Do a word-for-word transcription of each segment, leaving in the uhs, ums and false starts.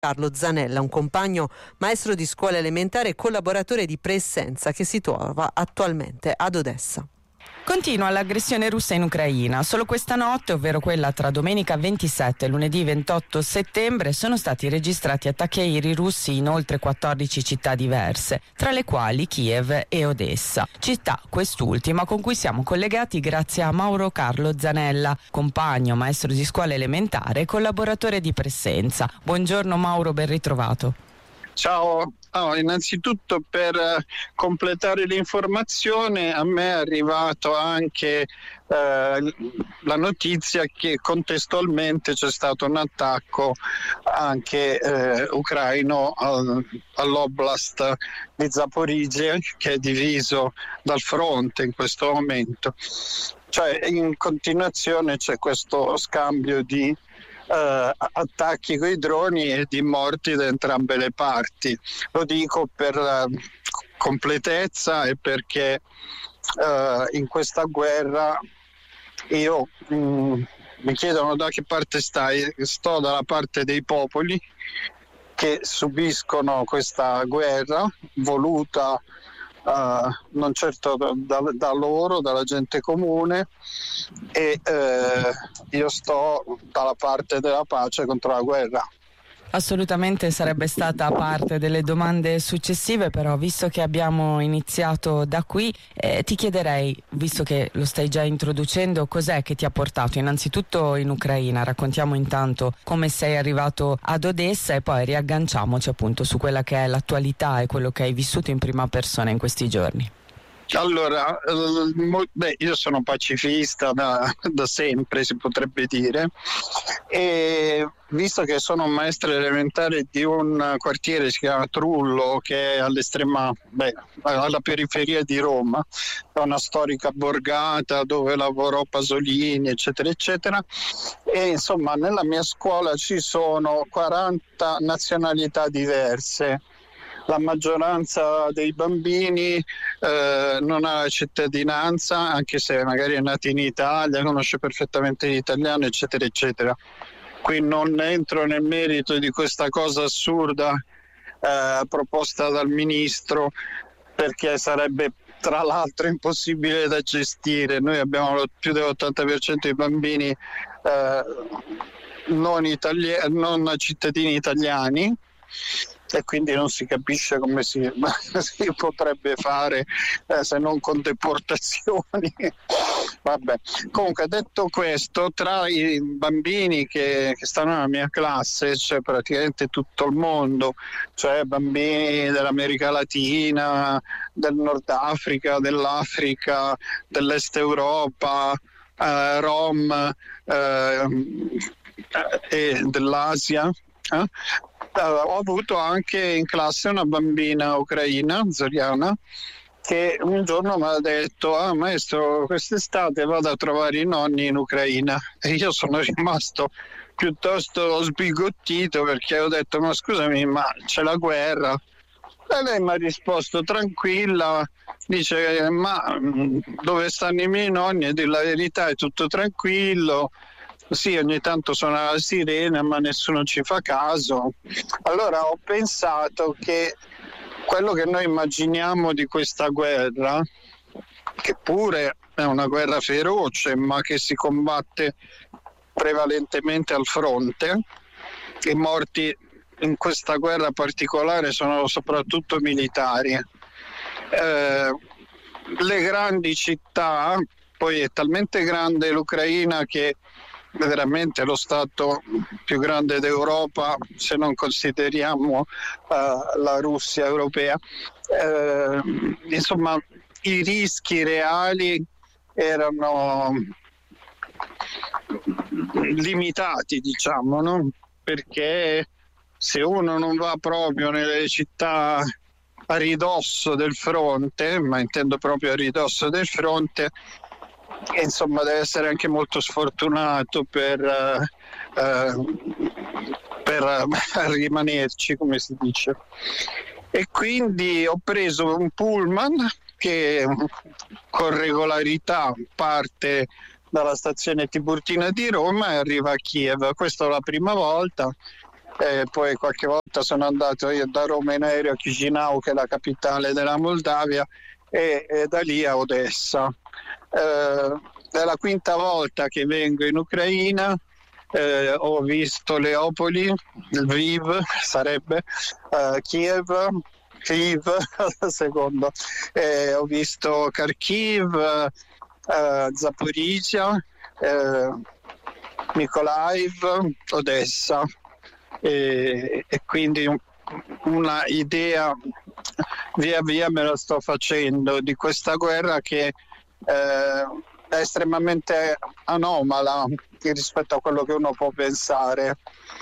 Carlo Zanella, un compagno maestro di scuola elementare e collaboratore di Presenza che si trova attualmente ad Odessa. Continua l'aggressione russa in Ucraina. Solo questa notte, ovvero quella tra domenica ventisette e lunedì ventotto settembre, sono stati registrati attacchi aerei russi in oltre quattordici città diverse, tra le quali Kiev e Odessa. Città, quest'ultima, con cui siamo collegati grazie a Mauro Carlo Zanella, compagno, maestro di scuola elementare e collaboratore di Presenza. Buongiorno Mauro, ben ritrovato. Ciao, oh, innanzitutto per uh, completare l'informazione, a me è arrivato anche uh, la notizia che contestualmente c'è stato un attacco anche uh, ucraino al, all'oblast di Zaporizhzhia, che è diviso dal fronte in questo momento. Cioè in continuazione c'è questo scambio di Uh, attacchi con i droni e di morti da entrambe le parti. Lo dico per uh, completezza e perché uh, in questa guerra io mh, mi chiedono da che parte stai. Sto dalla parte dei popoli che subiscono questa guerra voluta Uh, non certo da, da loro, dalla gente comune, e uh, io sto dalla parte della pace contro la guerra. Assolutamente sarebbe stata parte delle domande successive, però visto che abbiamo iniziato da qui, eh, ti chiederei, visto che lo stai già introducendo, cos'è che ti ha portato innanzitutto in Ucraina? Raccontiamo intanto come sei arrivato ad Odessa e poi riagganciamoci appunto su quella che è l'attualità e quello che hai vissuto in prima persona in questi giorni. Allora, beh, io sono pacifista da, da sempre, si potrebbe dire, e visto che sono un maestro elementare di un quartiere che si chiama Trullo, che è all'estrema, beh, alla periferia di Roma, è una storica borgata dove lavorò Pasolini, eccetera, eccetera, e insomma nella mia scuola ci sono quaranta nazionalità diverse. La maggioranza dei bambini eh, non ha la cittadinanza, anche se magari è nata in Italia, conosce perfettamente l'italiano, eccetera, eccetera. Qui non entro nel merito di questa cosa assurda eh, proposta dal ministro, perché sarebbe tra l'altro impossibile da gestire. Noi abbiamo più dell'ottanta per cento dei bambini eh, non, itali- non cittadini italiani, e quindi non si capisce come si, si potrebbe fare eh, se non con deportazioni. Vabbè. Comunque, detto questo, tra i bambini che, che stanno nella mia classe c'è praticamente tutto il mondo, cioè bambini dell'America Latina, del Nord Africa, dell'Africa, dell'Est Europa, eh, Rom eh, e dell'Asia. Eh? Ho avuto anche in classe una bambina ucraina, Zoriana, che un giorno mi ha detto: ah maestro, quest'estate vado a trovare i nonni in Ucraina. E io sono rimasto piuttosto sbigottito, perché ho detto: ma scusami, ma c'è la guerra? E lei mi ha risposto tranquilla, dice: ma dove stanno i miei nonni? E di la verità è tutto tranquillo. Sì, ogni tanto suona la sirena, ma nessuno ci fa caso. Allora ho pensato che quello che noi immaginiamo di questa guerra, che pure è una guerra feroce, ma che si combatte prevalentemente al fronte, i morti in questa guerra particolare sono soprattutto militari. Eh, le grandi città, poi è talmente grande l'Ucraina che veramente lo stato più grande d'Europa, se non consideriamo uh, la Russia europea. Uh, insomma, i rischi reali erano limitati, diciamo, no? Perché se uno non va proprio nelle città a ridosso del fronte, ma intendo proprio a ridosso del fronte, insomma deve essere anche molto sfortunato per, uh, uh, per uh, rimanerci, come si dice. E quindi ho preso un pullman che con regolarità parte dalla stazione Tiburtina di Roma e arriva a Kiev. Questa è la prima volta, e poi qualche volta sono andato io da Roma in aereo a Chisinau, che è la capitale della Moldavia, e, e da lì a Odessa. Eh, è la quinta volta che vengo in Ucraina. Eh, ho visto Leopoli, Lviv sarebbe, eh, Kiev, Kiev secondo, eh, ho visto Kharkiv, eh, Zaporizhia, eh, Mykolaiv, Odessa, e, e quindi un, una idea via via me la sto facendo di questa guerra che eh, è estremamente anomala rispetto a quello che uno può pensare,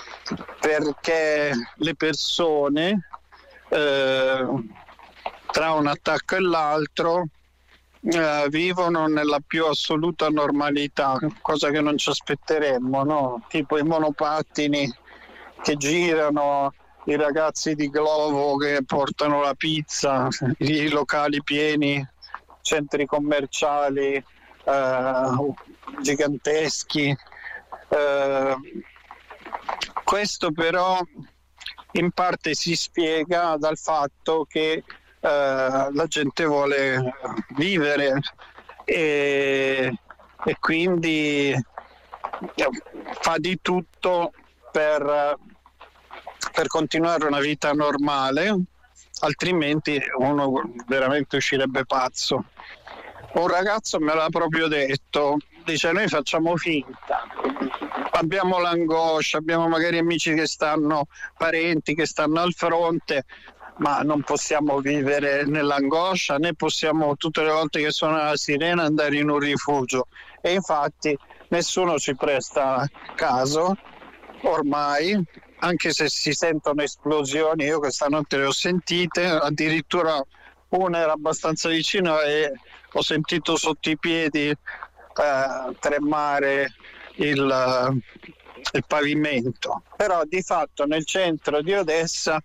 perché le persone eh, tra un attacco e l'altro eh, vivono nella più assoluta normalità, cosa che non ci aspetteremmo, no? Tipo i monopattini che girano, i ragazzi di Glovo che portano la pizza, i locali pieni, centri commerciali Uh, giganteschi. Uh, questo però in parte si spiega dal fatto che uh, la gente vuole vivere e, e quindi fa di tutto per, per continuare una vita normale, altrimenti uno veramente uscirebbe pazzo. Un ragazzo me l'ha proprio detto, dice: noi facciamo finta, abbiamo l'angoscia, abbiamo magari amici che stanno, parenti che stanno al fronte, ma non possiamo vivere nell'angoscia, né possiamo tutte le volte che suona la sirena andare in un rifugio. E infatti nessuno ci presta caso ormai, anche se si sentono esplosioni. Io questa notte le ho sentite, addirittura una era abbastanza vicina e ho sentito sotto i piedi eh, tremare il, il pavimento. Però di fatto nel centro di Odessa,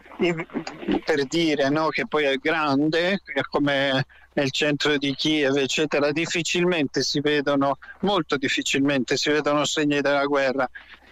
per dire, no, che poi è grande, come nel centro di Kiev eccetera, difficilmente si vedono, molto difficilmente si vedono segni della guerra,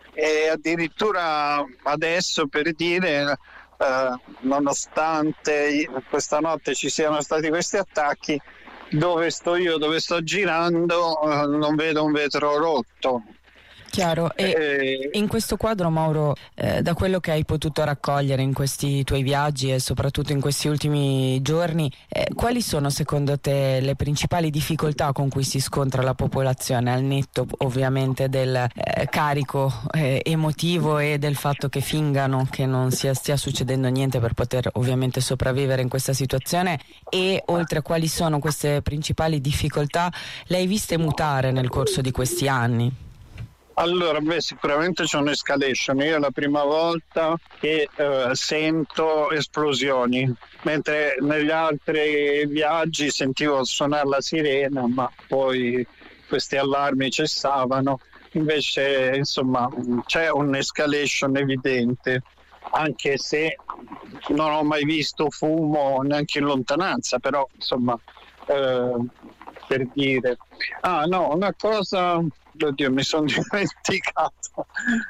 e addirittura adesso, per dire, eh, nonostante questa notte ci siano stati questi attacchi, dove sto io, dove sto girando, eh, non vedo un vetro rotto. Chiaro. E eh, in questo quadro, Mauro, eh, da quello che hai potuto raccogliere in questi tuoi viaggi e soprattutto in questi ultimi giorni, eh, quali sono secondo te le principali difficoltà con cui si scontra la popolazione, al netto ovviamente del eh, carico eh, emotivo e del fatto che fingano che non sia, stia succedendo niente per poter ovviamente sopravvivere in questa situazione? E oltre a quali sono queste principali difficoltà, le hai viste mutare nel corso di questi anni? Allora, beh, sicuramente c'è un'escalation. Io è la prima volta che eh, sento esplosioni, mentre negli altri viaggi sentivo suonare la sirena, ma poi questi allarmi cessavano. Invece, insomma, c'è un'escalation evidente, anche se non ho mai visto fumo neanche in lontananza, però, insomma, eh, per dire. Ah, no, una cosa... Oddio, mi sono dimenticato.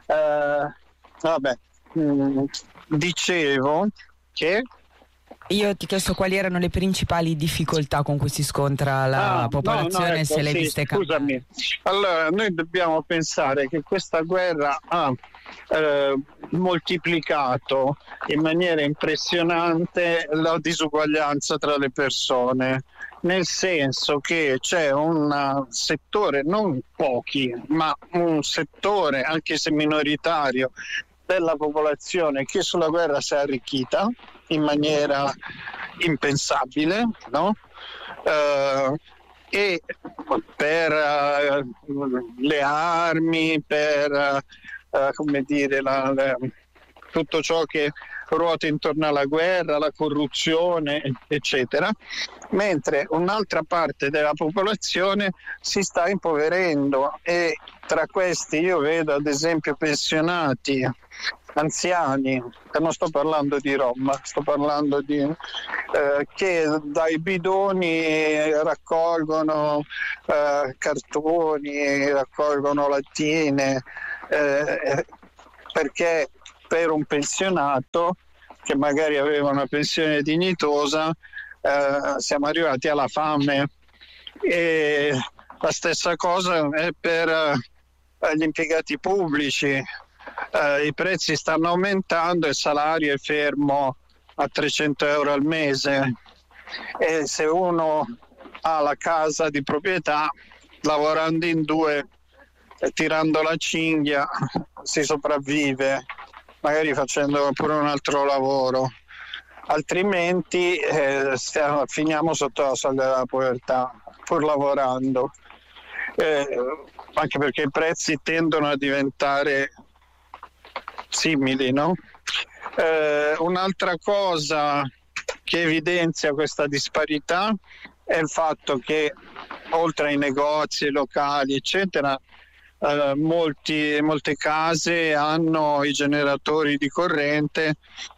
Uh, vabbè, mm, dicevo che... Io ti ho chiesto quali erano le principali difficoltà con cui si scontra la ah, popolazione, no, no, ecco, se le sì, viste scusami. Allora, noi dobbiamo pensare che questa guerra ha eh, moltiplicato in maniera impressionante la disuguaglianza tra le persone, nel senso che c'è un settore, non pochi, ma un settore, anche se minoritario, della popolazione che sulla guerra si è arricchita in maniera impensabile, no? Uh, e per uh, le armi, per uh, come dire, la, la, tutto ciò che ruota intorno alla guerra, la corruzione, eccetera, mentre un'altra parte della popolazione si sta impoverendo, e tra questi io vedo ad esempio pensionati, anziani, e non sto parlando di Rom, sto parlando di eh, che dai bidoni raccolgono eh, cartoni, raccolgono lattine, eh, perché per un pensionato che magari aveva una pensione dignitosa, eh, siamo arrivati alla fame. E la stessa cosa è per eh, gli impiegati pubblici, eh, i prezzi stanno aumentando, il salario è fermo a trecento euro al mese, e se uno ha la casa di proprietà, lavorando in due e tirando la cinghia si sopravvive, magari facendo pure un altro lavoro, altrimenti eh, stiamo, finiamo sotto la soglia della povertà pur lavorando, eh, anche perché i prezzi tendono a diventare simili, no? Eh, un'altra cosa che evidenzia questa disparità è il fatto che oltre ai negozi, ai locali, eccetera, eh, molti, molte case hanno i generatori di corrente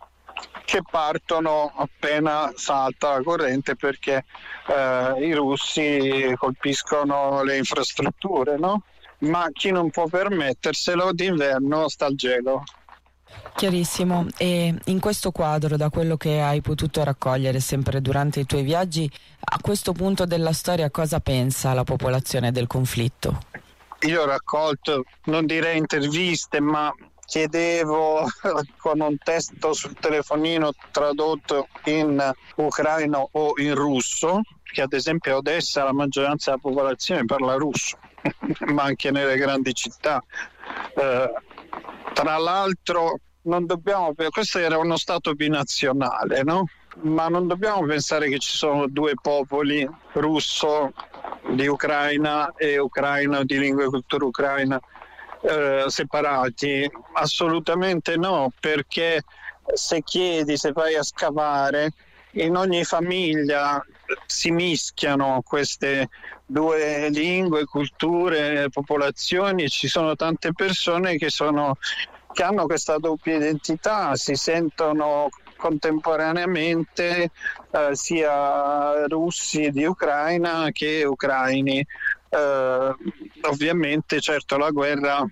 che partono appena salta la corrente, perché eh, i russi colpiscono le infrastrutture, no? Ma chi non può permetterselo d'inverno sta al gelo. Chiarissimo. E in questo quadro, da quello che hai potuto raccogliere sempre durante i tuoi viaggi, a questo punto della storia cosa pensa la popolazione del conflitto? Io ho raccolto, non direi interviste, ma chiedevo con un testo sul telefonino tradotto in ucraino o in russo, che ad esempio a Odessa la maggioranza della popolazione parla russo, ma anche nelle grandi città. Eh, tra l'altro non dobbiamo, questo era uno stato binazionale, no? Ma non dobbiamo pensare che ci sono due popoli, russo di Ucraina e ucraino di lingua e cultura ucraina, eh, separati. Assolutamente no, perché se chiedi, se vai a scavare, in ogni famiglia si mischiano queste due lingue, culture, popolazioni, ci sono tante persone che sono che hanno questa doppia identità, si sentono contemporaneamente eh, sia russi di Ucraina che ucraini. Eh, ovviamente, certo, la guerra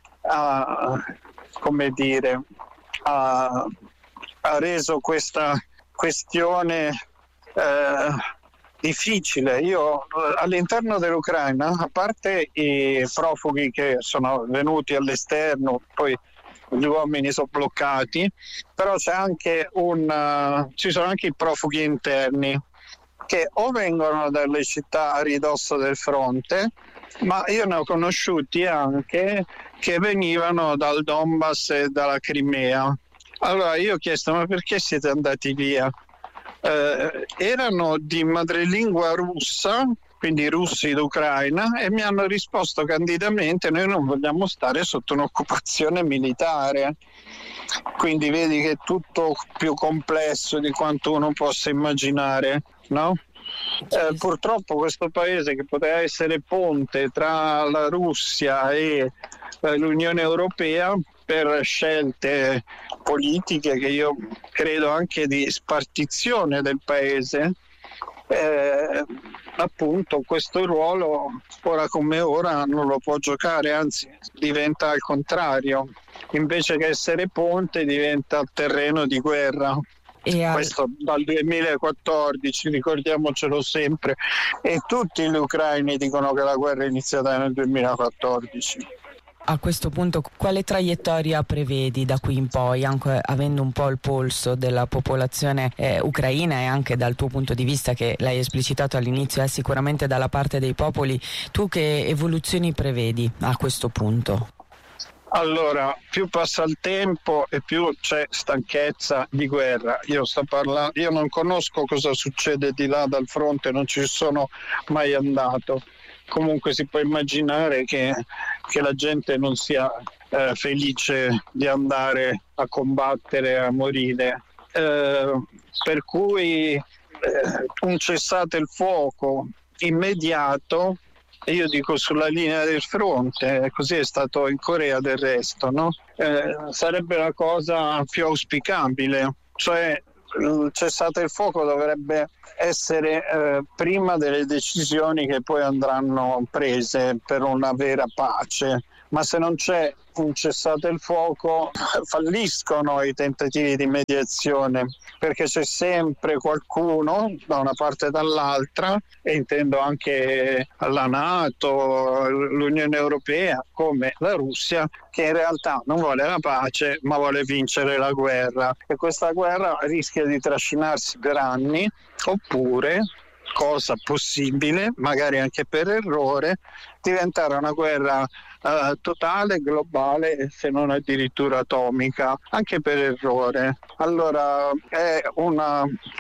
ha, come dire, ha, ha reso questa questione eh, difficile. Io all'interno dell'Ucraina, a parte i profughi che sono venuti all'esterno, poi gli uomini sono bloccati, però c'è anche un uh, ci sono anche i profughi interni che o vengono dalle città a ridosso del fronte, ma io ne ho conosciuti anche che venivano dal Donbass e dalla Crimea. Allora io ho chiesto: ma perché siete andati via? Eh, erano di madrelingua russa, quindi russi d'Ucraina, e mi hanno risposto candidamente: noi non vogliamo stare sotto un'occupazione militare. Quindi vedi che è tutto più complesso di quanto uno possa immaginare, no? Eh, purtroppo questo paese, che poteva essere ponte tra la Russia e eh, l'Unione Europea, per scelte politiche che io credo anche di spartizione del paese, eh, appunto questo ruolo ora come ora non lo può giocare, anzi diventa al contrario, invece che essere ponte diventa terreno di guerra. E al... Questo dal duemilaquattordici, ricordiamocelo sempre, e tutti gli ucraini dicono che la guerra è iniziata nel duemilaquattordici. A questo punto quale traiettoria prevedi da qui in poi, anche avendo un po' il polso della popolazione eh, ucraina, e anche dal tuo punto di vista, che l'hai esplicitato all'inizio, è sicuramente dalla parte dei popoli, tu che evoluzioni prevedi a questo punto? Allora, più passa il tempo e più c'è stanchezza di guerra. Io sto parlando, io non conosco cosa succede di là dal fronte, non ci sono mai andato. Comunque si può immaginare che, che la gente non sia eh, felice di andare a combattere, a morire. Eh, per cui eh, un cessate il fuoco immediato, io dico sulla linea del fronte, così è stato in Corea del resto, no? Eh, sarebbe la cosa più auspicabile, cioè il cessate il fuoco dovrebbe essere eh, prima delle decisioni che poi andranno prese per una vera pace, ma se non c'è un cessate il fuoco falliscono i tentativi di mediazione, perché c'è sempre qualcuno da una parte e dall'altra, e intendo anche la NATO, l'Unione Europea, come la Russia, che in realtà non vuole la pace ma vuole vincere la guerra, e questa guerra rischia di trascinarsi per anni, oppure, cosa possibile, magari anche per errore, diventare una guerra Uh, totale, globale, se non addirittura atomica, anche per errore. Allora è una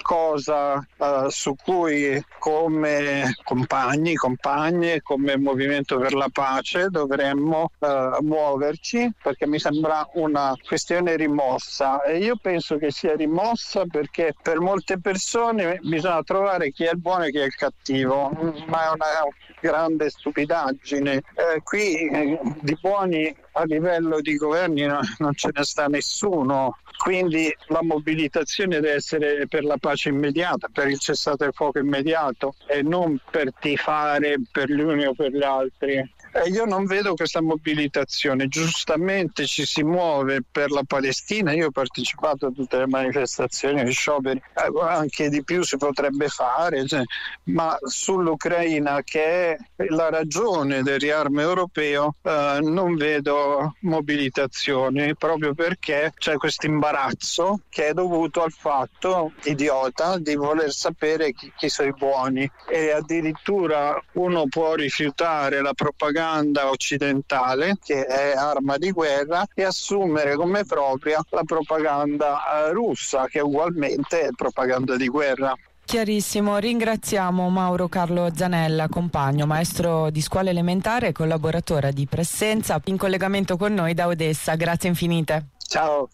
cosa uh, su cui come compagni, compagne, come Movimento per la Pace dovremmo uh, muoverci, perché mi sembra una questione rimossa, e io penso che sia rimossa perché per molte persone bisogna trovare chi è il buono e chi è il cattivo, ma è una grande stupidaggine. Eh, qui eh, di buoni a livello di governi no, non ce ne sta nessuno, quindi la mobilitazione deve essere per la pace immediata, per il cessate il fuoco immediato, e non per tifare per gli uni o per gli altri. E io non vedo questa mobilitazione. Giustamente ci si muove per la Palestina, io ho partecipato a tutte le manifestazioni, ai scioperi, anche di più si potrebbe fare, cioè, ma sull'Ucraina, che è la ragione del riarmo europeo, eh, non vedo mobilitazioni, proprio perché c'è questo imbarazzo che è dovuto al fatto idiota di voler sapere chi, chi sono i buoni, e addirittura uno può rifiutare la propaganda occidentale, che è arma di guerra, e assumere come propria la propaganda eh, russa, che ugualmente è propaganda di guerra. Chiarissimo, ringraziamo Mauro Carlo Zanella, compagno, maestro di scuola elementare e collaboratore di Presenza, in collegamento con noi da Odessa. Grazie infinite. Ciao.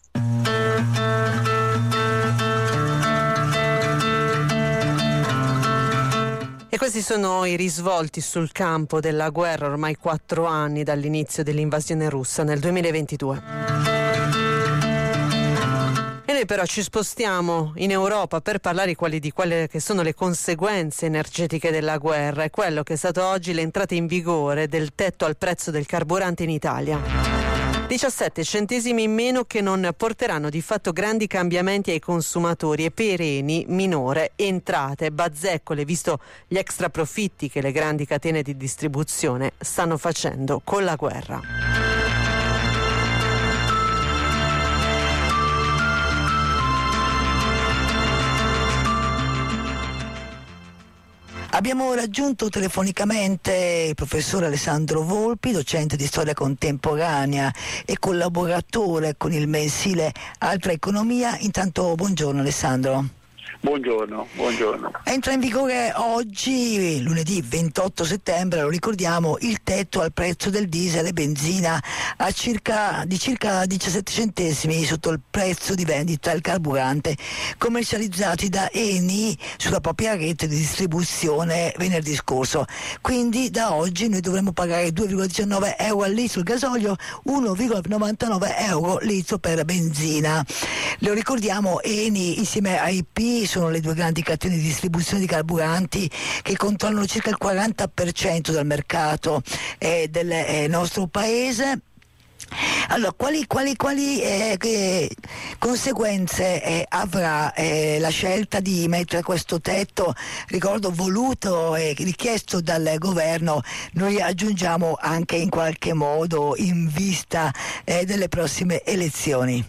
E questi sono i risvolti sul campo della guerra, ormai quattro anni dall'inizio dell'invasione russa nel duemilaventidue. E noi però ci spostiamo in Europa per parlare di quali, di quelle che sono le conseguenze energetiche della guerra, e quello che è stato oggi l'entrata in vigore del tetto al prezzo del carburante in Italia. diciassette centesimi in meno, che non porteranno di fatto grandi cambiamenti ai consumatori, e per Eni minore entrate, bazzecole, visto gli extra profitti che le grandi catene di distribuzione stanno facendo con la guerra. Abbiamo raggiunto telefonicamente il professor Alessandro Volpi, docente di storia contemporanea e collaboratore con il mensile Altra Economia. Intanto buongiorno Alessandro. Buongiorno, buongiorno. Entra in vigore oggi, lunedì ventotto settembre, lo ricordiamo, il tetto al prezzo del diesel e benzina a circa, di circa diciassette centesimi sotto il prezzo di vendita del carburante commercializzati da Eni sulla propria rete di distribuzione venerdì scorso. Quindi da oggi noi dovremo pagare due virgola diciannove euro al litro il gasolio, uno virgola novantanove euro litro per benzina. Lo ricordiamo, Eni insieme a I P sono le due grandi catene di distribuzione di carburanti che controllano circa il quaranta per cento del mercato eh, del eh, nostro paese. Allora, quali, quali, quali eh, che conseguenze eh, avrà eh, la scelta di mettere questo tetto, ricordo voluto e richiesto dal governo, noi aggiungiamo anche in qualche modo in vista eh, delle prossime elezioni?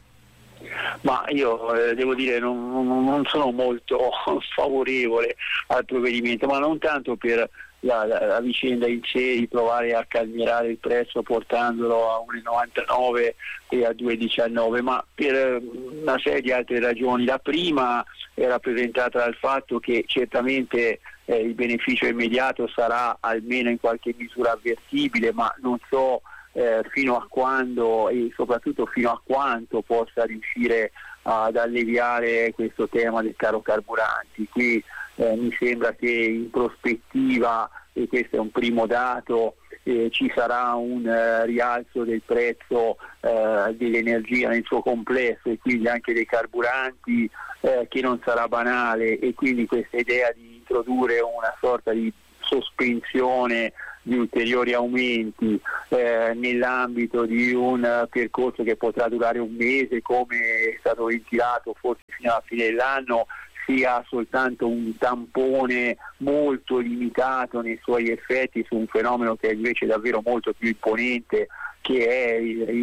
Ma io eh, devo dire non, non, non sono molto favorevole al provvedimento, ma non tanto per la, la, la vicenda in sé di provare a calmierare il prezzo portandolo a uno virgola novantanove e a due virgola diciannove, ma per una serie di altre ragioni. La prima è rappresentata dal fatto che certamente eh, il beneficio immediato sarà almeno in qualche misura avvertibile, ma non so Eh, fino a quando e soprattutto fino a quanto possa riuscire ad alleviare questo tema del caro carburanti. Qui eh, mi sembra che in prospettiva, e questo è un primo dato, eh, ci sarà un eh, rialzo del prezzo eh, dell'energia nel suo complesso e quindi anche dei carburanti eh, che non sarà banale, e quindi questa idea di introdurre una sorta di sospensione di ulteriori aumenti eh, nell'ambito di un uh, percorso che potrà durare un mese, come è stato ventilato forse fino alla fine dell'anno, sia soltanto un tampone molto limitato nei suoi effetti su un fenomeno che è invece davvero molto più imponente, che è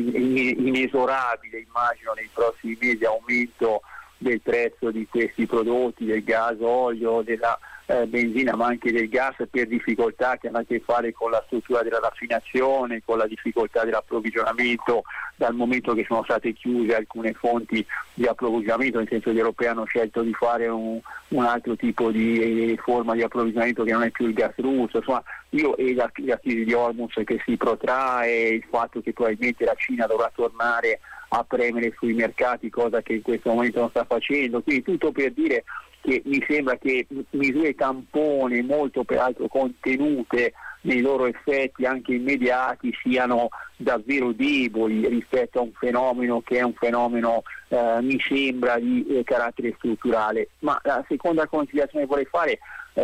inesorabile, immagino, nei prossimi mesi, aumento del prezzo di questi prodotti, del gas, olio, della eh, benzina, ma anche del gas, per difficoltà che hanno a che fare con la struttura della raffinazione, con la difficoltà dell'approvvigionamento, dal momento che sono state chiuse alcune fonti di approvvigionamento, nel senso che gli europei hanno scelto di fare un, un altro tipo di forma di approvvigionamento che non è più il gas russo. Insomma, io e la, la crisi di Hormuz che si protrae, il fatto che probabilmente la Cina dovrà tornare a premere sui mercati, cosa che in questo momento non sta facendo, quindi tutto per dire che mi sembra che misure tampone molto peraltro contenute nei loro effetti anche immediati siano davvero deboli rispetto a un fenomeno che è un fenomeno eh, mi sembra di eh, carattere strutturale. Ma la seconda considerazione che vorrei fare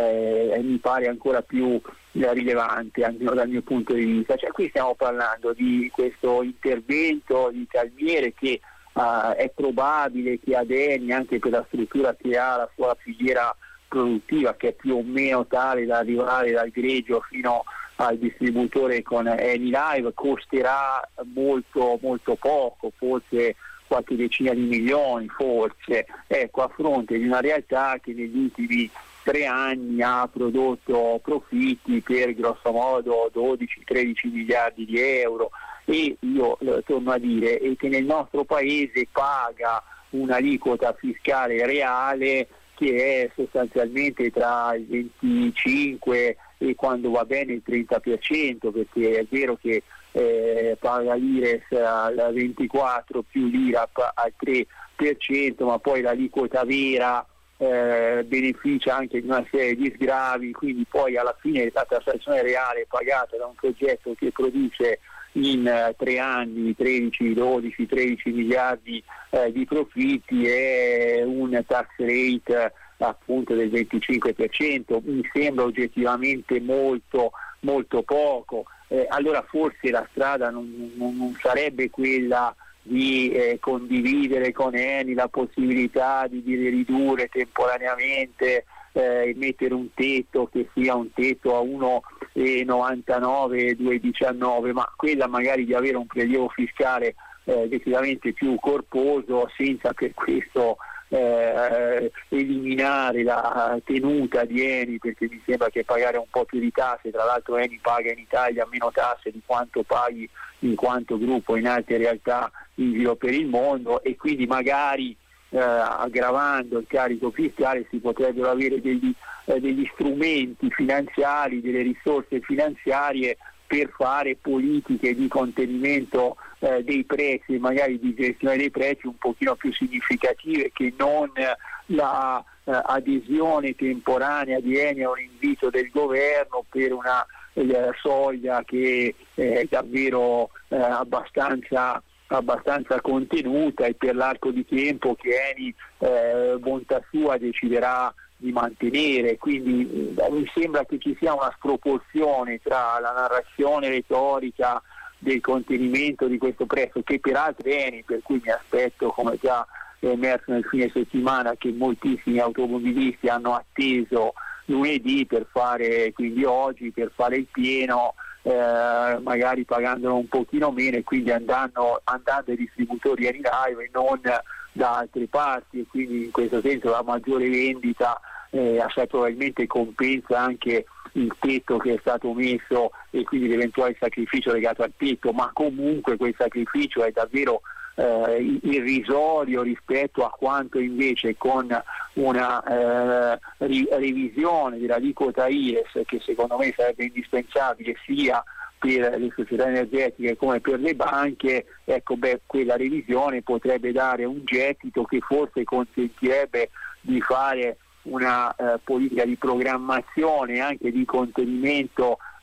eh, mi pare ancora più eh, rilevante almeno dal mio punto di vista, cioè qui stiamo parlando di questo intervento di calmiere che Uh, è probabile che ad Eni, anche per la struttura che ha, la sua filiera produttiva, che è più o meno tale da arrivare dal greggio fino al distributore con Eni Live, costerà molto molto poco, forse qualche decina di milioni, forse, ecco, a fronte di una realtà che negli ultimi tre anni ha prodotto profitti per grosso modo dodici tredici miliardi di euro. E io eh, torno a dire eh, che nel nostro paese paga un'aliquota fiscale reale che è sostanzialmente tra il venticinque e, quando va bene, il trenta per cento, perché è vero che eh, paga l'I R E S al ventiquattro più l'I R A P al tre per cento, ma poi l'aliquota vera eh, beneficia anche di una serie di sgravi, quindi poi alla fine la tassazione reale pagata da un soggetto che produce in uh, tre anni tredici, dodici, tredici miliardi uh, di profitti è un tax rate uh, appunto del venticinque per cento, mi sembra oggettivamente molto molto poco. Eh, allora forse la strada non, non, non sarebbe quella di eh, condividere con Eni la possibilità di, di ridurre temporaneamente e mettere un tetto che sia un tetto a uno virgola novantanove, due virgola diciannove, ma quella magari di avere un prelievo fiscale eh, decisamente più corposo, senza per questo eh, eliminare la tenuta di Eni, perché mi sembra che pagare un po' più di tasse, tra l'altro Eni paga in Italia meno tasse di quanto paghi in quanto gruppo in altre realtà in giro per il mondo, e quindi magari Eh, aggravando il carico fiscale si potrebbero avere degli, eh, degli strumenti finanziari, delle risorse finanziarie per fare politiche di contenimento eh, dei prezzi, magari di gestione dei prezzi un pochino più significative, che non eh, la eh, adesione temporanea di Eni a un invito del governo per una eh, soglia che è davvero eh, abbastanza abbastanza contenuta e per l'arco di tempo che Eni eh, bontà sua deciderà di mantenere. Quindi eh, mi sembra che ci sia una sproporzione tra la narrazione retorica del contenimento di questo prezzo, che peraltro Eni, per cui mi aspetto, come già è emerso nel fine settimana, che moltissimi automobilisti hanno atteso lunedì per fare, quindi oggi, per fare il pieno, Eh, magari pagandolo un pochino meno, e quindi andando, andando ai distributori Eni Live e non da altre parti, e quindi in questo senso la maggiore vendita eh, assai probabilmente compensa anche il tetto che è stato messo e quindi l'eventuale sacrificio legato al tetto, ma comunque quel sacrificio è davvero eh, irrisorio rispetto a quanto invece con una eh, ri- revisione dell'aliquota I R E S, che secondo me sarebbe indispensabile sia per le società energetiche come per le banche, ecco, beh, quella revisione potrebbe dare un gettito che forse consentirebbe di fare una eh, politica di programmazione, anche di contenimento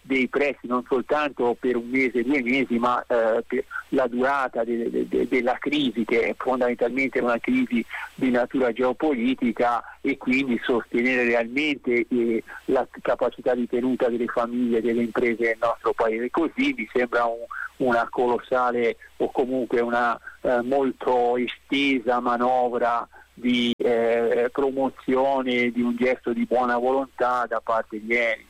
dei prezzi non soltanto per un mese, due mesi, ma eh, per la durata de- de- de- della crisi, che è fondamentalmente una crisi di natura geopolitica, e quindi sostenere realmente eh, la capacità di tenuta delle famiglie e delle imprese del nostro paese. Così mi sembra un, una colossale o comunque una eh, molto estesa manovra di eh, promozione di un gesto di buona volontà da parte di Eni.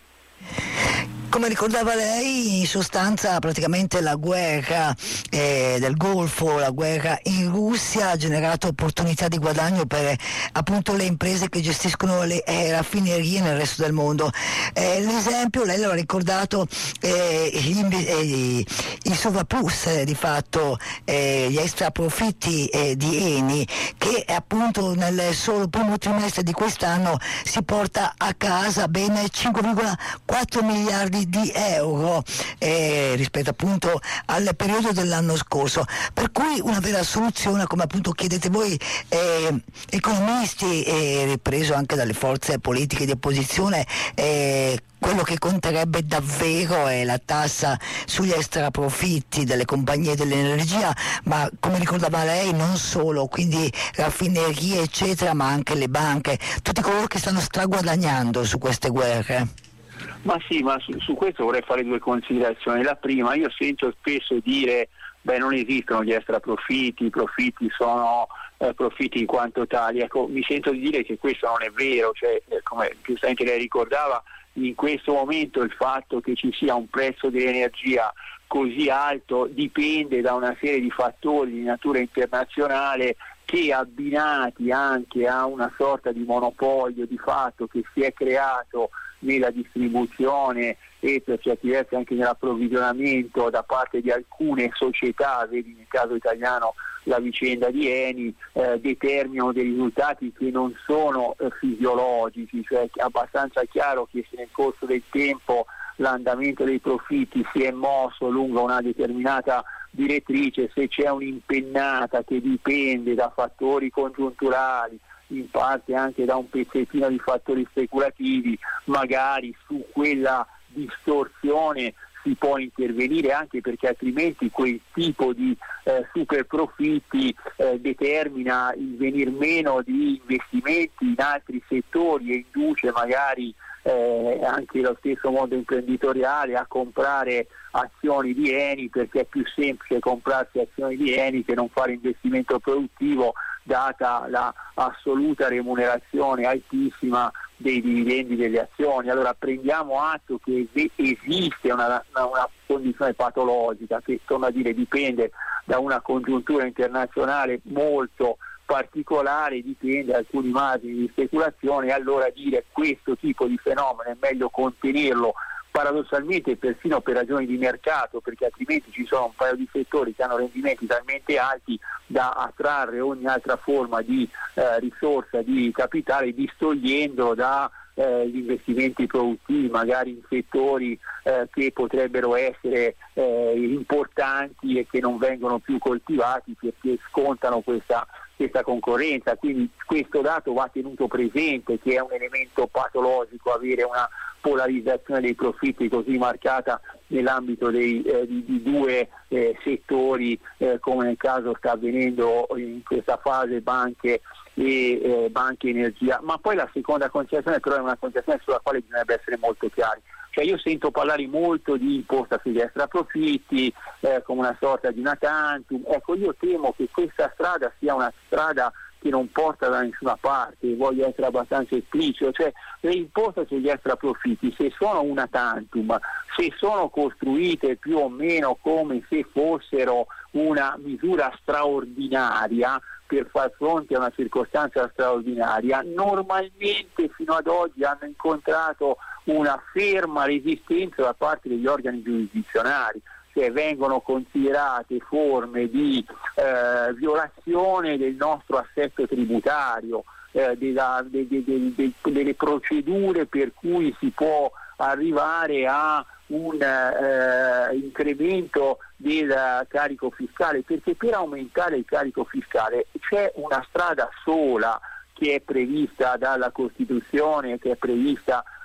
Come ricordava lei, in sostanza praticamente la guerra eh, del Golfo, la guerra in Russia ha generato opportunità di guadagno per appunto le imprese che gestiscono le eh, raffinerie nel resto del mondo. Eh, l'esempio, lei l'ha ricordato, eh, gli, eh, il surplus eh, di fatto, eh, gli extra profitti eh, di Eni, che appunto nel solo primo trimestre di quest'anno si porta a casa ben cinque virgola quattro miliardi di euro eh, rispetto appunto al periodo dell'anno scorso, per cui una vera soluzione, come appunto chiedete voi eh, economisti, e ripreso anche dalle forze politiche di opposizione, eh, quello che conterebbe davvero è la tassa sugli extraprofitti delle compagnie dell'energia, ma come ricordava lei non solo, quindi raffinerie eccetera, ma anche le banche, tutti coloro che stanno straguadagnando su queste guerre. Ma sì, ma su, su questo vorrei fare due considerazioni. La prima, io sento spesso dire beh, non esistono gli extra profitti, i profitti sono eh, profitti in quanto tali. Ecco, mi sento di dire che questo non è vero, cioè eh, come giustamente lei ricordava, in questo momento il fatto che ci sia un prezzo dell'energia così alto dipende da una serie di fattori di natura internazionale che, abbinati anche a una sorta di monopolio di fatto che si è creato nella distribuzione e per certi versi anche nell'approvvigionamento da parte di alcune società, vedi nel caso italiano la vicenda di Eni, eh, determinano dei risultati che non sono eh, fisiologici, cioè è abbastanza chiaro che se nel corso del tempo l'andamento dei profitti si è mosso lungo una determinata direttrice, se c'è un'impennata che dipende da fattori congiunturali, in parte anche da un pezzettino di fattori speculativi, magari su quella distorsione si può intervenire, anche perché altrimenti quel tipo di eh, super profitti eh, determina il venir meno di investimenti in altri settori e induce magari eh, anche lo stesso mondo imprenditoriale a comprare azioni di Eni, perché è più semplice comprarsi azioni di Eni che non fare investimento produttivo, data la assoluta remunerazione altissima dei dividendi delle azioni. Allora prendiamo atto che esiste una, una, una condizione patologica che, torno a dire, dipende da una congiuntura internazionale molto particolare, dipende da alcuni margini di speculazione, e allora dire questo tipo di fenomeno è meglio contenerlo, paradossalmente persino per ragioni di mercato, perché altrimenti ci sono un paio di settori che hanno rendimenti talmente alti da attrarre ogni altra forma di eh, risorsa di capitale, distogliendo da eh, gli investimenti produttivi magari in settori eh, che potrebbero essere eh, importanti e che non vengono più coltivati perché scontano questa questa concorrenza. Quindi questo dato va tenuto presente, che è un elemento patologico avere una polarizzazione dei profitti così marcata nell'ambito dei, eh, di, di due eh, settori, eh, come nel caso sta avvenendo in questa fase banche e eh, banche energia. Ma poi la seconda considerazione però è una considerazione sulla quale bisognerebbe essere molto chiari. Cioè io sento parlare molto di imposta sugli extraprofitti eh, come una sorta di una tantum. Ecco, io temo che questa strada sia una strada che non porta da nessuna parte, voglio essere abbastanza esplicito, cioè le imposte sugli extraprofitti, se sono una tantum, se sono costruite più o meno come se fossero una misura straordinaria per far fronte a una circostanza straordinaria, normalmente fino ad oggi hanno incontrato una ferma resistenza da parte degli organi giurisdizionali, cioè vengono considerate forme di eh, violazione del nostro assetto tributario, eh, della, de, de, de, de, delle procedure per cui si può arrivare a un eh, incremento del carico fiscale, perché per aumentare il carico fiscale c'è una strada sola che è prevista dalla Costituzione, che è prevista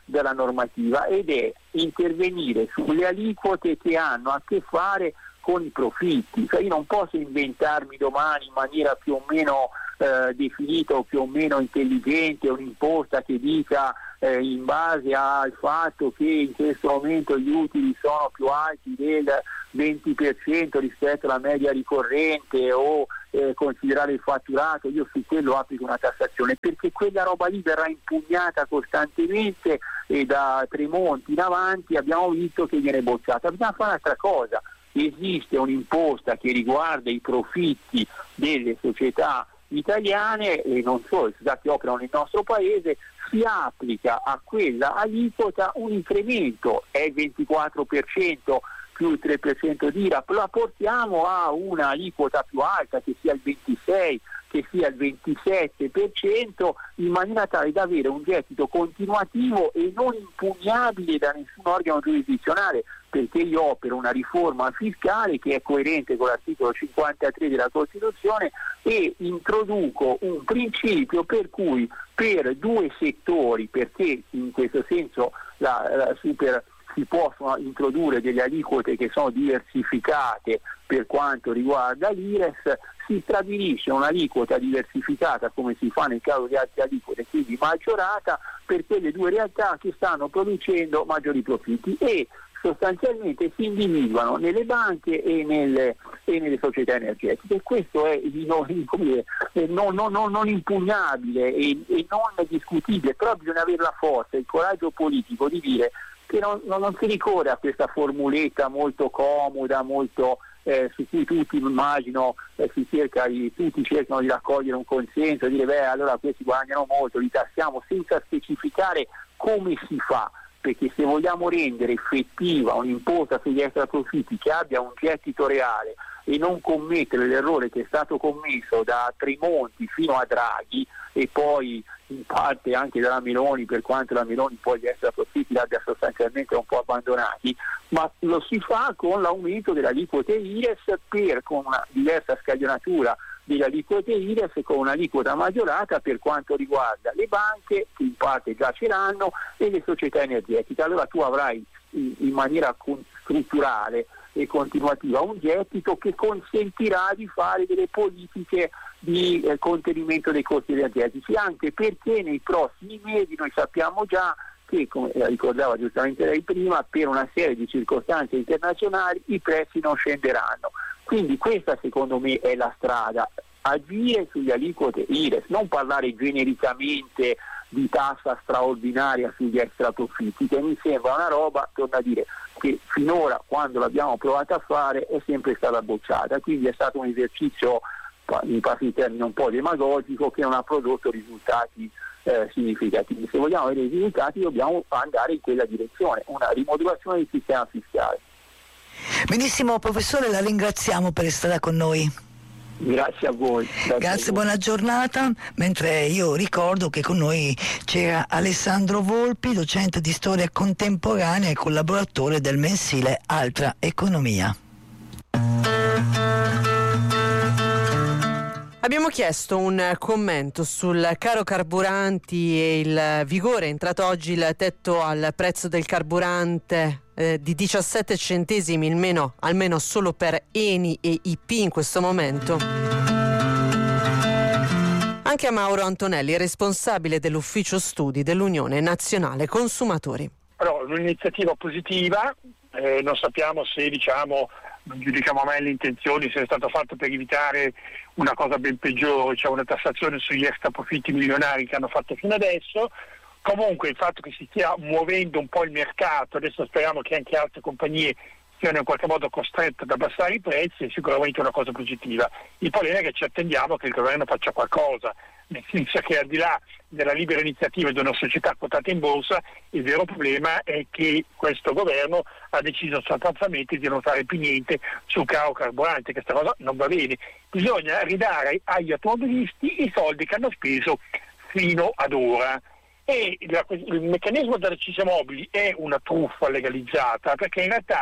dalla normativa, ed è intervenire sulle aliquote che hanno a che fare con i profitti. Cioè io non posso inventarmi domani in maniera più o meno eh, definita o più o meno intelligente un'imposta che dica eh, in base al fatto che in questo momento gli utili sono più alti del venti per cento rispetto alla media ricorrente, o eh, considerare il fatturato, io su quello applico una tassazione, perché quella roba lì verrà impugnata costantemente, e da Tremonti in avanti abbiamo visto che viene bocciata. Bisogna fare un'altra cosa: esiste un'imposta che riguarda i profitti delle società italiane, e non solo, le società che operano nel nostro paese, si applica a quella aliquota un incremento, è il ventiquattro per cento più il tre per cento di I R A P, la portiamo a una aliquota più alta, che sia il ventisei, che sia il ventisette per cento, in maniera tale da avere un gettito continuativo e non impugnabile da nessun organo giurisdizionale, perché io opero una riforma fiscale che è coerente con l'articolo cinquantatré della Costituzione, e introduco un principio per cui per due settori, perché in questo senso la, la super si possono introdurre delle aliquote che sono diversificate per quanto riguarda l'I R E S, si stabilisce un'aliquota diversificata come si fa nel caso di altre aliquote, quindi maggiorata per quelle due realtà che stanno producendo maggiori profitti, e sostanzialmente si individuano nelle banche e nelle, e nelle società energetiche. Questo è non, dire, non, non, non, non impugnabile e, e non discutibile, però bisogna avere la forza, il coraggio politico di dire che non, non, non si ricorre a questa formuletta molto comoda, molto eh, su cui tutti immagino eh, si cerca di, tutti cercano di raccogliere un consenso e dire beh allora questi guadagnano molto, li tassiamo, senza specificare come si fa, perché se vogliamo rendere effettiva un'imposta sugli extraprofitti che abbia un gettito reale e non commettere l'errore che è stato commesso da Tremonti fino a Draghi e poi in parte anche dalla Meloni, per quanto la Meloni poi gli extraprofitti li abbia sostanzialmente un po' abbandonati, ma lo si fa con l'aumento delle aliquote I R E S, per con una diversa scaglionatura delle aliquote I R E S e con un'aliquota maggiorata per quanto riguarda le banche, che in parte già ce l'hanno, e le società energetiche. Allora tu avrai in, in maniera con, strutturale e continuativa un gettito che consentirà di fare delle politiche di eh, contenimento dei costi energetici, anche perché nei prossimi mesi noi sappiamo già che, come ricordava giustamente lei prima, per una serie di circostanze internazionali i prezzi non scenderanno. Quindi questa secondo me è la strada: agire sugli aliquote I R E S, non parlare genericamente di tassa straordinaria sugli extraprofitti, che mi sembra una roba, torno a dire, che finora quando l'abbiamo provata a fare è sempre stata bocciata, quindi è stato un esercizio, in passi di termini, un po' demagogico, che non ha prodotto risultati eh, significativi. Se vogliamo avere risultati dobbiamo andare in quella direzione, una rimodulazione del sistema fiscale. Benissimo professore, la ringraziamo per essere stata con noi. Grazie a voi. Grazie, Grazie a voi. Buona giornata. Mentre io ricordo che con noi c'era Alessandro Volpi, docente di storia contemporanea e collaboratore del mensile Altra Economia. Abbiamo chiesto un commento sul caro carburanti e il vigore. È entrato oggi il tetto al prezzo del carburante eh, di diciassette centesimi, almeno, almeno solo per Eni e I P in questo momento. Anche a Mauro Antonelli, responsabile dell'ufficio studi dell'Unione Nazionale Consumatori. Però un'iniziativa positiva, eh, non sappiamo se diciamo non giudichiamo mai le intenzioni, se è stato fatto per evitare una cosa ben peggiore, cioè una tassazione sugli extra profitti milionari che hanno fatto fino adesso. Comunque il fatto che si stia muovendo un po' il mercato, adesso speriamo che anche altre compagnie siano in qualche modo costrette ad abbassare i prezzi, è sicuramente una cosa positiva. Il problema è che ci attendiamo che il governo faccia qualcosa, nel senso che al di là della libera iniziativa di una società quotata in borsa, il vero problema è che questo governo ha deciso sostanzialmente di non fare più niente sul caro carburante. Questa cosa non va bene. Bisogna ridare agli automobilisti i soldi che hanno speso fino ad ora. E la, il meccanismo delle accise mobili è una truffa legalizzata, perché in realtà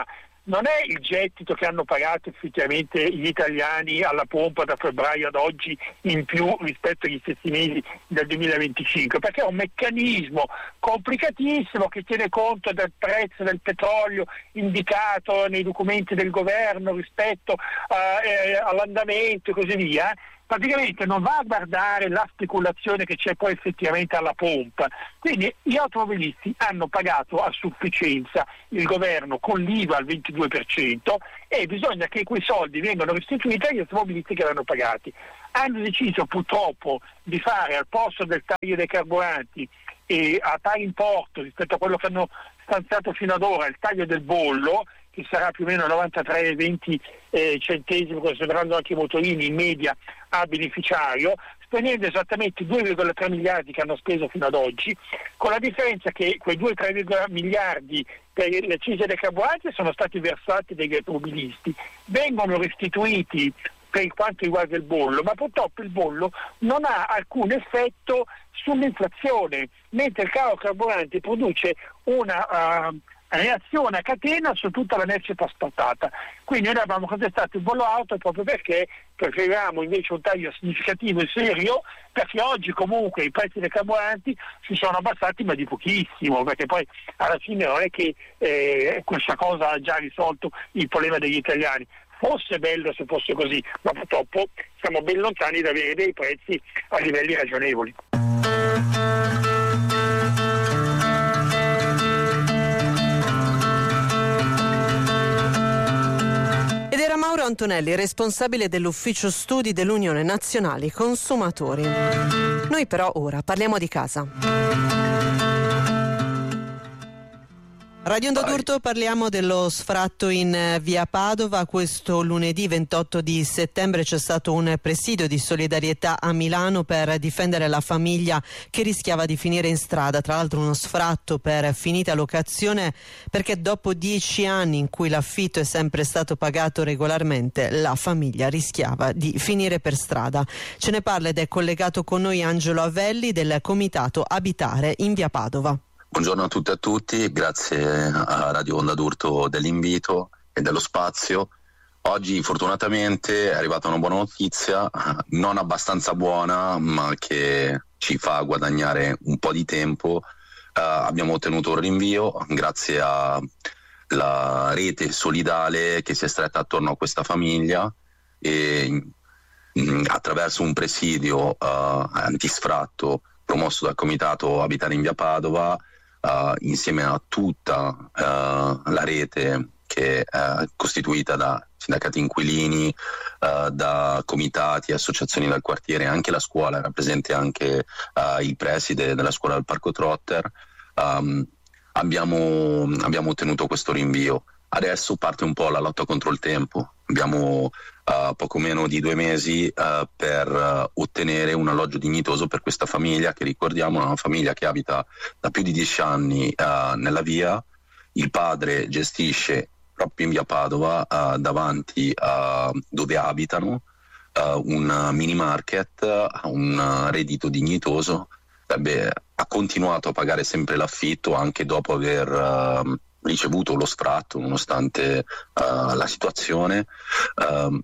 non è il gettito che hanno pagato effettivamente gli italiani alla pompa da febbraio ad oggi in più rispetto agli stessi mesi del duemilaventicinque, perché è un meccanismo complicatissimo che tiene conto del prezzo del petrolio indicato nei documenti del governo rispetto uh, eh, all'andamento e così via. Praticamente non va a guardare la speculazione che c'è poi effettivamente alla pompa. Quindi gli automobilisti hanno pagato a sufficienza il governo con l'I V A al ventidue per cento e bisogna che quei soldi vengano restituiti agli automobilisti che l'hanno pagati. Hanno deciso purtroppo di fare al posto del taglio dei carburanti e a pari importo rispetto a quello che hanno stanziato fino ad ora il taglio del bollo, che sarà più o meno novantatré venti eh, centesimi, considerando anche i motorini in media a beneficiario, spendendo esattamente due virgola tre miliardi che hanno speso fino ad oggi, con la differenza che quei due tre miliardi per le accise dei carburanti sono stati versati dagli automobilisti, vengono restituiti per quanto riguarda il bollo, ma purtroppo il bollo non ha alcun effetto sull'inflazione, mentre il caro carburanti produce una uh, reazione a catena su tutta la merce trasportata. Quindi noi abbiamo contestato il bollo auto proprio perché preferivamo invece un taglio significativo e serio, perché oggi comunque i prezzi dei carburanti si sono abbassati, ma di pochissimo, perché poi alla fine non è che eh, questa cosa ha già risolto il problema degli italiani. Fosse bello se fosse così, ma purtroppo siamo ben lontani da avere dei prezzi a livelli ragionevoli. Ed era Mauro Antonelli, responsabile dell'ufficio studi dell'Unione Nazionali Consumatori. Noi però ora parliamo di casa. Radio Onda d'Urto, parliamo dello sfratto in via Padova. Questo lunedì ventotto di settembre c'è stato un presidio di solidarietà a Milano per difendere la famiglia che rischiava di finire in strada. Tra l'altro uno sfratto per finita locazione, perché dopo dieci anni in cui l'affitto è sempre stato pagato regolarmente, la famiglia rischiava di finire per strada. Ce ne parla ed è collegato con noi Angelo Avelli del comitato Abitare in via Padova. Buongiorno a tutti e a tutti, grazie a Radio Onda d'Urto dell'invito e dello spazio. Oggi fortunatamente è arrivata una buona notizia, non abbastanza buona ma che ci fa guadagnare un po' di tempo. Uh, abbiamo ottenuto un rinvio grazie alla rete solidale che si è stretta attorno a questa famiglia e mh, attraverso un presidio uh, antisfratto promosso dal comitato Abitare in via Padova, Uh, insieme a tutta uh, la rete che è costituita da sindacati inquilini, uh, da comitati, associazioni del quartiere, anche la scuola, era presente anche uh, il preside della scuola del Parco Trotter, um, abbiamo, abbiamo ottenuto questo rinvio. Adesso parte un po' la lotta contro il tempo. Abbiamo uh, poco meno di due mesi uh, per uh, ottenere un alloggio dignitoso per questa famiglia, che ricordiamo è una famiglia che abita da più di dieci anni uh, nella via. Il padre gestisce proprio in via Padova, uh, davanti a dove abitano, uh, un mini market, un reddito dignitoso. Beh, ha continuato a pagare sempre l'affitto anche dopo aver uh, ricevuto lo sfratto, nonostante uh, la situazione. Uh,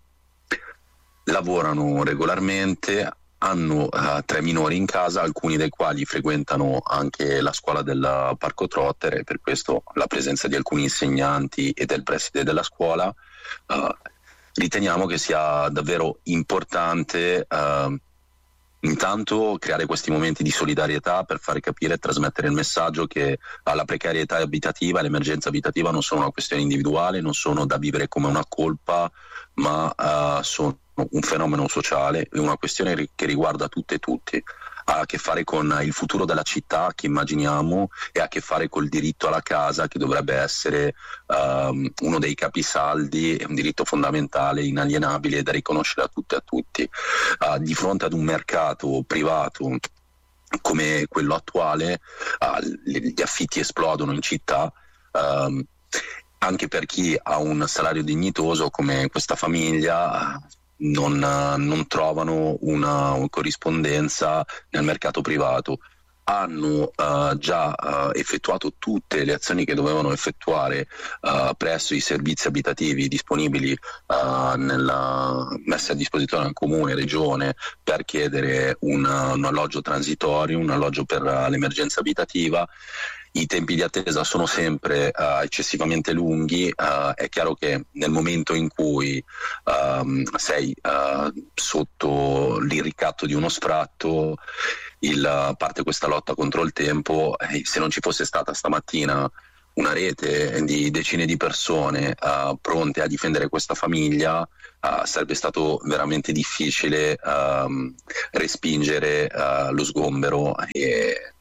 lavorano regolarmente, hanno uh, tre minori in casa, alcuni dei quali frequentano anche la scuola del Parco Trotter, e per questo la presenza di alcuni insegnanti e del preside della scuola. Uh, riteniamo che sia davvero importante uh, intanto creare questi momenti di solidarietà per fare capire e trasmettere il messaggio che la precarietà abitativa e l'emergenza abitativa non sono una questione individuale, non sono da vivere come una colpa, ma uh, sono un fenomeno sociale e una questione che riguarda tutte e tutti. Ha a che fare con il futuro della città che immaginiamo e ha a che fare col diritto alla casa, che dovrebbe essere um, uno dei capisaldi, è un diritto fondamentale, inalienabile, da riconoscere a tutte e a tutti. Uh, di fronte ad un mercato privato come quello attuale, uh, gli affitti esplodono in città, um, anche per chi ha un salario dignitoso come questa famiglia. Uh, Non, non trovano una, una corrispondenza nel mercato privato. hanno uh, già uh, effettuato tutte le azioni che dovevano effettuare uh, presso i servizi abitativi disponibili uh, nella, messi a disposizione del comune, regione, per chiedere un, un alloggio transitorio, un alloggio per uh, l'emergenza abitativa. I tempi di attesa sono sempre uh, eccessivamente lunghi, uh, è chiaro che nel momento in cui um, sei uh, sotto il ricatto di uno sfratto, il, parte questa lotta contro il tempo. Eh, se non ci fosse stata stamattina una rete di decine di persone uh, pronte a difendere questa famiglia, uh, sarebbe stato veramente difficile uh, respingere uh, lo sgombero e,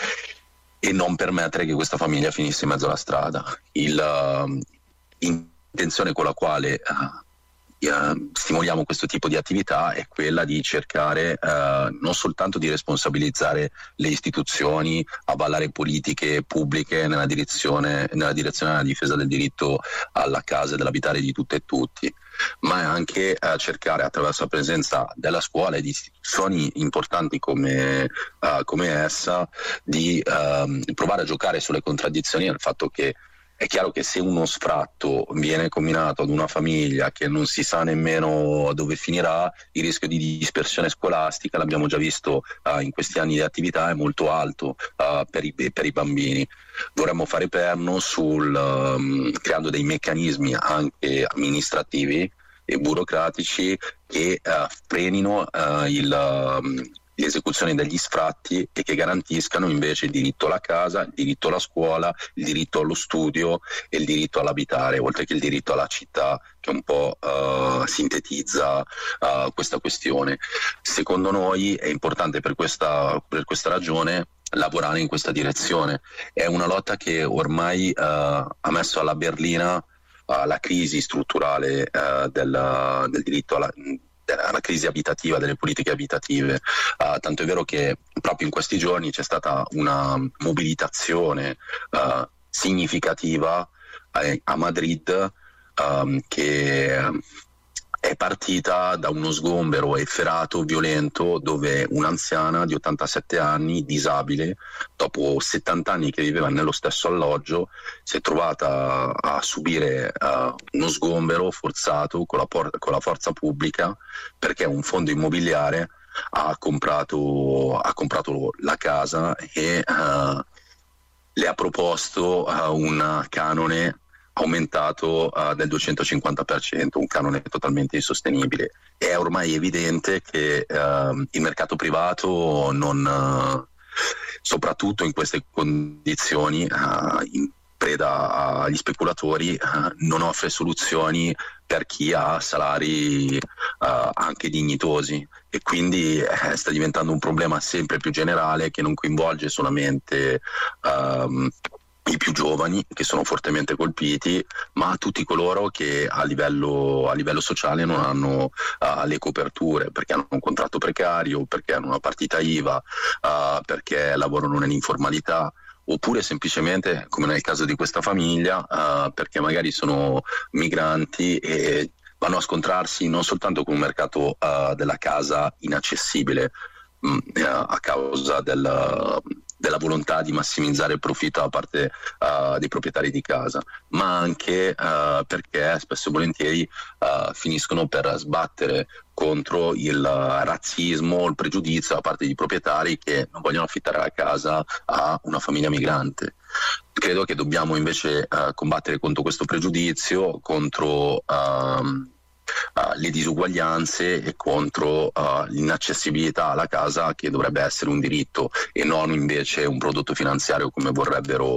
e non permettere che questa famiglia finisse in mezzo alla strada. L'intenzione uh, con la quale uh, Uh, stimoliamo questo tipo di attività è quella di cercare uh, non soltanto di responsabilizzare le istituzioni, avallare politiche pubbliche nella direzione, nella direzione della difesa del diritto alla casa e dell'abitare di tutte e tutti, ma anche uh, cercare attraverso la presenza della scuola e di istituzioni importanti come, uh, come essa di uh, provare a giocare sulle contraddizioni del fatto che è chiaro che se uno sfratto viene comminato ad una famiglia che non si sa nemmeno dove finirà, il rischio di dispersione scolastica, l'abbiamo già visto uh, in questi anni di attività, è molto alto uh, per, i, per i bambini. Dovremmo fare perno sul um, creando dei meccanismi anche amministrativi e burocratici che uh, frenino uh, il um, l'esecuzione degli sfratti e che garantiscano invece il diritto alla casa, il diritto alla scuola, il diritto allo studio e il diritto all'abitare, oltre che il diritto alla città, che un po' uh, sintetizza uh, questa questione. Secondo noi è importante per questa, per questa ragione lavorare in questa direzione. È una lotta che ormai uh, ha messo alla berlina uh, la crisi strutturale uh, del, del diritto alla alla crisi abitativa, delle politiche abitative, uh, tanto è vero che proprio in questi giorni c'è stata una mobilitazione uh, significativa eh, a Madrid um, che è partita da uno sgombero efferato, violento, dove un'anziana di ottantasette anni, disabile, dopo settanta anni che viveva nello stesso alloggio, si è trovata a subire uh, uno sgombero forzato con la, por- con la forza pubblica, perché un fondo immobiliare ha comprato, ha comprato la casa e uh, le ha proposto uh, un canone aumentato uh, del duecentocinquanta per cento, un canone totalmente insostenibile. È ormai evidente che uh, il mercato privato non, uh, soprattutto in queste condizioni, uh, in preda agli speculatori, uh, non offre soluzioni per chi ha salari uh, anche dignitosi, e quindi eh, sta diventando un problema sempre più generale che non coinvolge solamente um, i più giovani, che sono fortemente colpiti, ma tutti coloro che a livello, a livello sociale non hanno uh, le coperture, perché hanno un contratto precario, perché hanno una partita I V A, uh, perché lavorano nell'informalità, oppure semplicemente, come nel caso di questa famiglia, uh, perché magari sono migranti e vanno a scontrarsi non soltanto con un mercato uh, della casa inaccessibile mh, uh, a causa del della volontà di massimizzare il profitto da parte uh, dei proprietari di casa, ma anche uh, perché spesso e volentieri uh, finiscono per sbattere contro il uh, razzismo, il pregiudizio da parte di proprietari che non vogliono affittare la casa a una famiglia migrante. Credo che dobbiamo invece uh, combattere contro questo pregiudizio, contro uh, Uh, le disuguaglianze e contro uh, l'inaccessibilità alla casa, che dovrebbe essere un diritto e non invece un prodotto finanziario come vorrebbero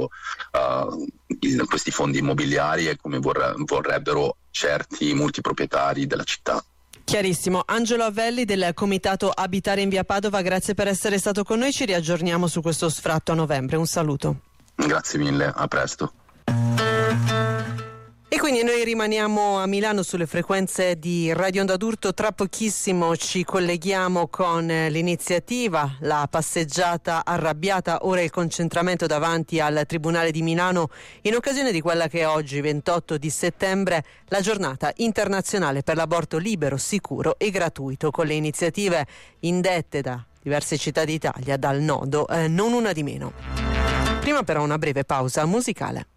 uh, il, questi fondi immobiliari e come vorre- vorrebbero certi multiproprietari della città. Chiarissimo. Angelo Avelli del Comitato Abitare in Via Padova, grazie per essere stato con noi, ci riaggiorniamo su questo sfratto a novembre. Un saluto. Grazie mille, a presto. E quindi noi rimaniamo a Milano sulle frequenze di Radio Onda d'Urto. Tra pochissimo ci colleghiamo con l'iniziativa, la passeggiata arrabbiata, ora il concentramento davanti al Tribunale di Milano in occasione di quella che è oggi, ventotto di settembre, la giornata internazionale per l'aborto libero, sicuro e gratuito, con le iniziative indette da diverse città d'Italia dal nodo, eh, non una di meno. Prima però una breve pausa musicale.